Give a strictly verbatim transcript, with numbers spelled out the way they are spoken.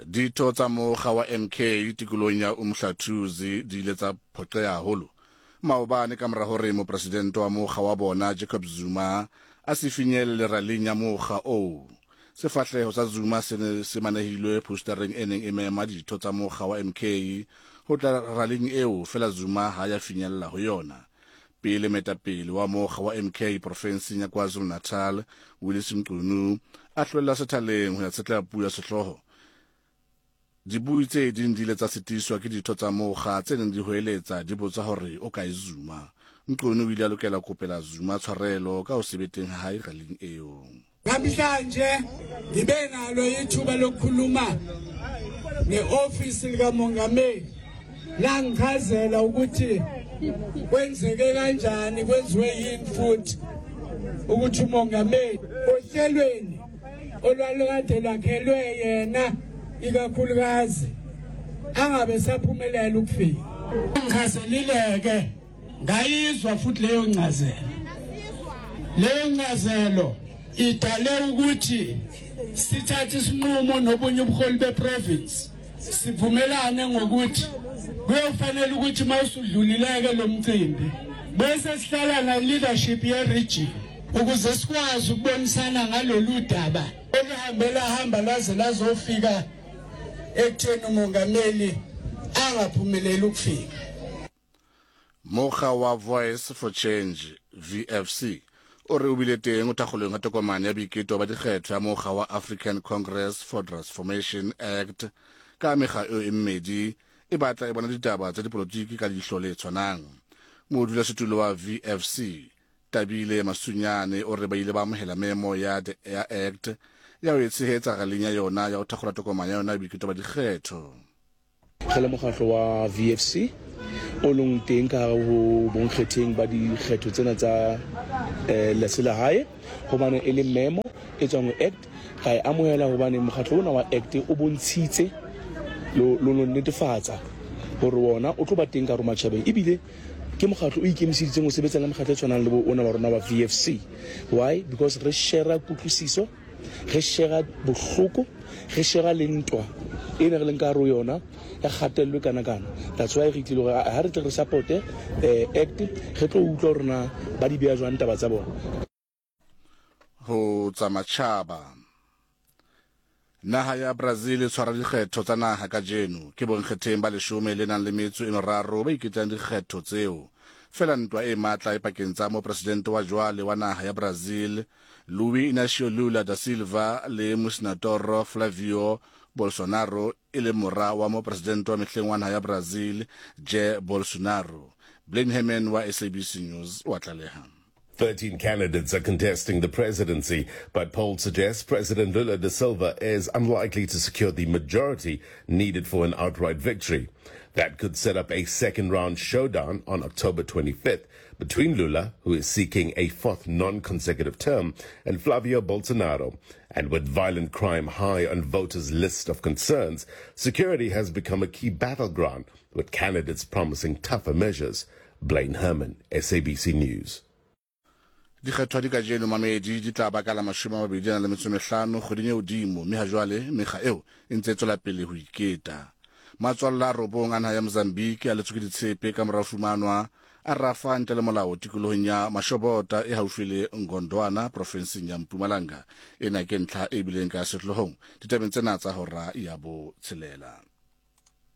Ditho tsa mokga wa M K tikolong ya Umhlathuzi di ile tsa phoqeha haholo maobane ka mora hore mo president wa mokga wa bona Jacob Zuma a se finyelle rallying ya mokga o sefahleho sa Zuma se ne se manehilwe postereng eneng e mema ditho tsa mokga wa M K ho tla rallying eo fela Zuma ha ya finyella ho yona. Pele metapele wa mokga wa M K province ya KwaZulu Natal Willis Mqunu a hlwella sethaleng ho ya tsetla puo ya sehloho. Dibui tse ding di ile tsa sitiswa ke ditho tsa mokga tse neng di hoeletsa di botsa hore o ka Zuma. Mqunu o ile a lokela kopela Zuma tshwarelo ka ho sebeteng ha hae rallying eo. Namhlanje ngibe nalo ithuba lokukhuluma ne-office likamongameli la ngichazela ukuthi kwenzeke kanjani kwenziwe yini futhi ukuthi umongameli ohlelweni olwalukade lwakhelwe yena ikakhulukazi angabe saphumelela ukufika. Ngichazelile-ke ngayizwa futhi leyo ncazelo leyo ncazelo idale ukuthi sithathe isinqumo nobunye ubuholi beprovince sivumelane ngokuthi kuyofanele ukuthi mawusudlulileke lo mcimbi bese sihlala na leadership ye region ukuze sikwazi ukubonisana ngalolu daba olihambela hamba laze lazofika ekutheni umongameli angaphumeleli ukufika. Mokga wa Voice for Change V F C o re o bile teng o thakgolong ya tokomane ya boiketo ba dikgetho ya mokga wa African Congress for Transformation Act ka mekga e mmedi e batla e bona ditaba tsa dipolotiki ka dihlo le tshwanang. Modulasetulo wa V F C Tabile Masunyane o re ba ile ba amohela memo ya the Act ya ho tshehetsa rallying ya yona ya ho thakgola tokomane ya yona boiketo ba dikgetho. Kgela mokgatlo wa V F C o leng teng ka ho bonkgetheng ba dikgetho tsena tsa lesela hae hobane e le memo e tswang ho Act ga e amohela hobane mokgatlo ona wa Act o bontshitse lo lo netefatsa hore wona o tlo ba teng ka roma tjhabeng ebile ke mokgatlo o ikemiseditseng ho sebetsa le mokgatlo tshwanang le ona wa rona wa V F C. Why? Because re share kutlwisiso, re share bohloko, re share le ntwa e ne re leng ka ro yona ya kgatello kana kana. That's why re tlile gore ha re tle re support eh Act re tlo utlwa rona ba di beya jwang taba tsa bona ho tsa matjhaba. Naha ya Brazil e tshwara dikgetho tsa naha ka jeno ke bonkgetheng ba leshome le nang le metso e meraro ba iketlang dikgetho tseo fela ntwa e matla e pakeng tsa mo president wa jwale wa naha ya Brazil Luiz Inácio Lula da Silva le mosenatoro Flavio Bolsonaro e le mora wa mo president wa mehleng wa naha ya Brazil Jair Bolsonaro. Blaine Herman wa S A B C News wa tlaleha. thirteen candidates are contesting the presidency, but polls suggest President Lula da Silva is unlikely to secure the majority needed for an outright victory. That could set up a second-round showdown on October twenty-fifth between Lula, who is seeking a fourth non-consecutive term, and Flavio Bolsonaro. And with violent crime high on voters' list of concerns, security has become a key battleground, with candidates promising tougher measures. Blaine Herman, S A B C News. Dikgetho di ka jeno mamedi di tla ba ka la mashome a mabedi a le metso e mehlano kgweding e hodimo mme ha jwale mekga eo e ntse e tswela pele ho iketa. Matswalla a robong a naha ya Mozambique a letswe ke ditshepe ka mora fumanwa a rafa ntle le molao tikolohong ya Mashobota e haufi le Ngondwana provinseng ya Mpumalanga ena ke ntlha e bileng ka sehlohong ditabeng tsena tsa hora ya bo tshelela.